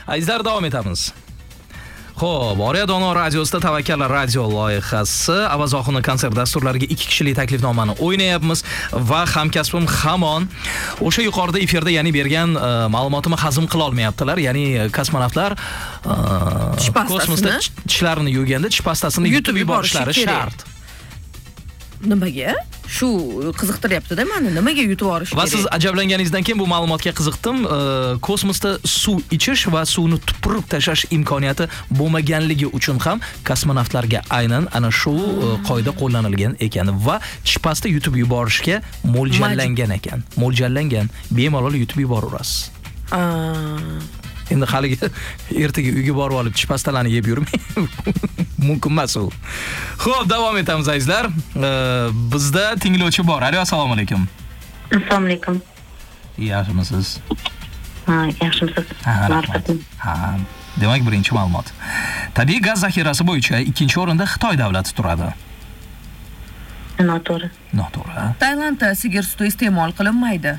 Azizlar, davom etamiz. Xo'p, Oriya Dono radiosida Tavakkal radio loyihasi Avazoxona konsert dasturlariga 2 kishilik taklifnomani o'ynayapmiz va hamkasbim hamon o'sha yuqorida efirda ya'ni bergan ma'lumotimni hazm qila olmayaptilar. Ya'ni kosmonavtlar kosmosda tishlarini yuvganda tish pastasini yutib yuborishlari shart. Nimaga? Shu qiziqtiryapti-da meni. Nimaga yutib yuborish kerak? Va siz ajablanganingizdan keyin bu ma'lumotga qiziqdim. Kosmosda suv ichish va suvni tupurib tashlash imkoniyati bo'lmaganligi uchun ham kosmonavtlarga aynan ana shu qoida qo'llanilgan ekan va tish pasta yutib yuborishga mo'ljallangan ekan. Mo'ljallangan. Bemalol yutib yuboraverasiz. Endi haliga ertaga uyga borib olib tish pastalarni yeb yurmang. Mumkin emas u. Xo'p, davom etamiz azizlar. Bizda tinglovchi bor. Alo, assalomu alaykum. Assalomu alaykum. Yaxshimisiz? Ha, yaxshimisiz. Ha, demak, birinchi ma'lumot. Tabiiy gaz zaxirasi bo'yicha 2-o'rinda Xitoy davlati turadi. Noto'g'ri. Noto'g'ri. Tailandda sigir suti iste'mol qilinmaydi.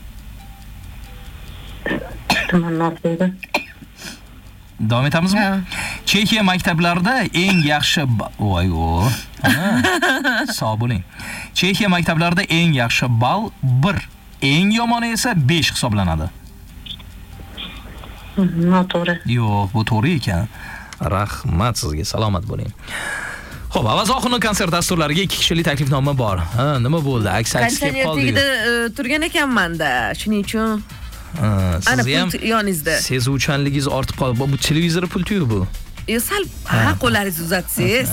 Noto'g'ri. Davom etamizmi? Chexiya maktablarida eng yaxshi voy-o. Sog' bo'ling. Chexiya maktablarida eng yaxshi ball 1, eng yomoni esa 5 hisoblanadi. Noto'g'ri. Yo'q, bu to'g'ri ekan. Rahmat sizga, salomat bo'ling. Xo'p, Avazoxona konsert dasturlariga 2 kishilik taklifnoma bor. Ha, nima bo'ldi? Aks-aks kelib qoldi. Konsertida turgan ekanman-da, shuning uchun. Ana pult yoningizda. Sezuvchanligingiz ortib qoldi. Bu televizor pulti-yu bu. Sal qo'llaringizni uzatsangiz.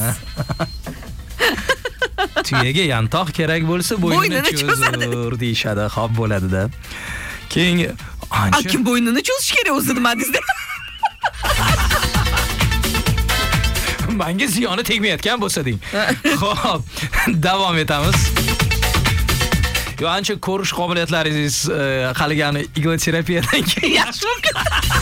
Tuyaga yantoq kerak bo'lsa bo'ynini cho'zur deyshadi. Xo'p bo'ladi-da. Keyin kim bo'ynini cho'zish kerak o'zi nima dedingizda? Menga ziyoni tegmayotgan bo'lsa deng. Xo'p, davom etamiz. Yo, ancha ko'rish qobiliyatlaringiz haligani igloterapiyadan keyin yaxshi mumkin.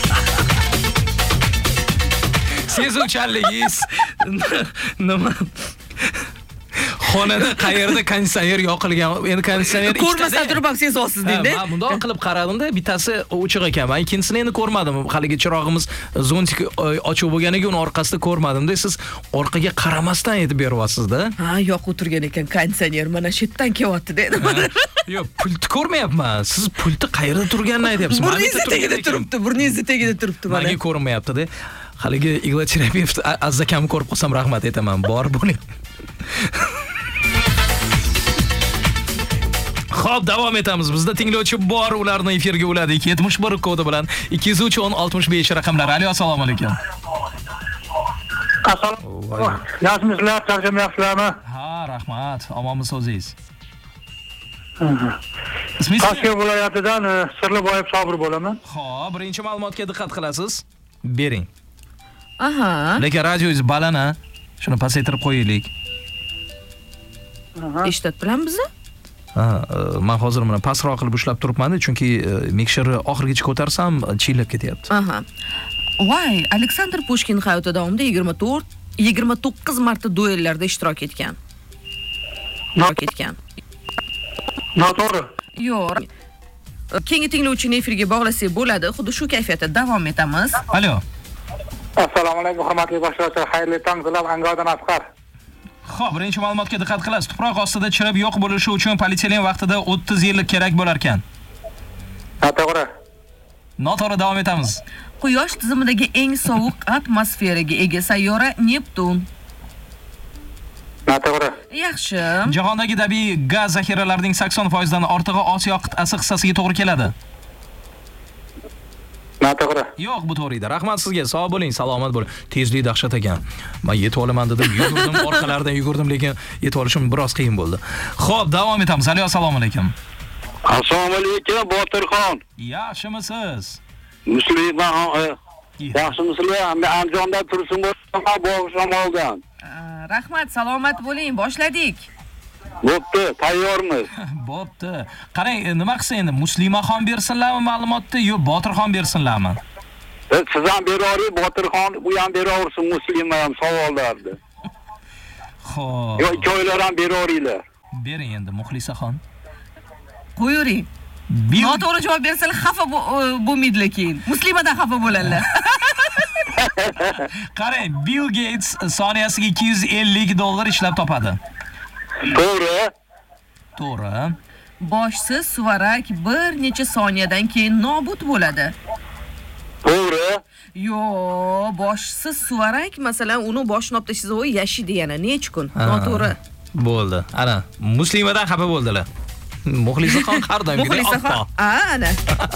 Sezuvchanligingiz nima? Xonada qayerda konditsioner yoqilgan, endi konditsioner ko'rmasa turib ham sezasiz deydi. Men bundoq qilib qaradimda, bittasi o'chiq ekan. Men ikkinchisini endi ko'rmadim. Haligi chirog'imiz zontik ochiq bo'lganiga uni orqasida ko'rmadim-da. Siz orqaga qaramasdan aytib beryapsiz-da. Ha, yo'q o'tirgan ekan konditsioner mana shu yerdan kelyapti dedi. Yo'q, pultni ko'rmayapman. Siz pultni qayerda turganini aytyapsiz. Burningiz tagida turibdi, burningiz tagida turibdi mana. Menga ko'rinmayapti-da. Haligi igloterapevt azzakamni ko'rib qolsam rahmat aytaman. Bor bo'ling. Xo'p, davom etamiz. Bizda tinglovchi bor, ularni efirga uladi. 71 kodi bilan 203-10-65 raqamlar. Alo, assalomu alaykum. Assalomu. Yaxshimisizlar, charchamayapsizlarmi? Ha, rahmat. Omonmisiz o'zingiz? Ismingiz? Toshkent viloyatidan Sirliboyev Sobir bo'laman. Xo'p, birinchi ma'lumotga diqqat qilasiz. Bering. Aha. Lekin radioingiz baland-a? Shuni pasaytirib qo'yaylik. Eshitib bilan bizni? Men hozir buni pastroq qilib ushlab turibman-da, chunki mikshirni oxirigacha ko'tarsam chillab ketyapti. Aha. Voy, Aleksandr Pushkin hayoti davomida 29 marta duellarda ishtirok etgan. Noto'g'ri. Yo'q. Keyingi tinglovchini efirga bog'lasak bo'ladi. Xuddi shu kayfiyatda davom etamiz. Alo. Assalomu alaykum, hurmatli boshlovchilar. Xayrli tong tilab, Angodan Asqar. Xo'p, birinchi ma'lumotga diqqat qilasiz. Tuproq ostida chirib yo'q bo'lishi uchun polietilen vaqtida 30 yillik kerak bo'lar ekan. Noto'g'ri. Noto'g'ri, davom etamiz. Quyosh tizimidagi eng sovuq atmosferaga ega sayyora Neptun. Noto'g'ri. Yaxshi. Jahondagi tabiiy gaz zaxiralarining 80% dan ortig'i Osiyo qit'asi hissasiga to'g'ri keladi. Noto'g'ri. Yo'q, bu to'g'ri edi. Rahmat sizga. Sog' bo'ling, salomat bo'ling. Tezlik dahshat ekan. Men yetib olaman dedim, yugurdim, orqalaridan yugurdim, lekin yetib olishim biroz qiyin bo'ldi. Xo'p, davom etamiz. Alo, assalomu alaykum. Assalomu alaykum, Botirxon. Yaxshimisiz? Musliman, yaxshimisizlar? Men Andijonda tursin bo'lsam, Bog'ishamoldan. Rahmat, salomat bo'ling. Boshladik. Bo'pti, tayyormiz. Bo'pti. Qarang, nima qilsa endi Muslimaxon bersinlarmi ma'lumotni yo Botirxon bersinlarmi? Siz ham beravering, Botirxon, u ham beraversin, Muslima ham savollarni. Xo'p. Yo, ikkovlar ham beraveringlar. Bering endi Muxlisaxon. Qo'yuring. Noto'g'ri javob bersalar xafa bo'lmaydilar keyin. Muslimadan xafa bo'ladilar. Qarang, Bill Gates soniyasiga $250 ishlab topadi. To'g'ri. To'g'ri. Boshsiz suvarak bir necha soniyadan keyin nobud bo'ladi. To'g'ri. Yo, boshsiz suvarak masalan uni boshini olib tashlasangiz u yashaydi yana necha kun. Noto'g'ri. Bo'ldi. Ana, Muslimadan xafa bo'ldilar. Muxlisaxon har doimgidek Muxlisaxon. Ana.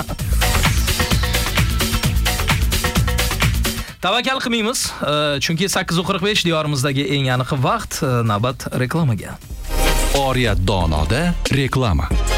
Tavakkal qilmaymiz, chunki 8:45 diyorimizdagi eng aniq vaqt navbat reklamaga. Oriyat donoda reklama.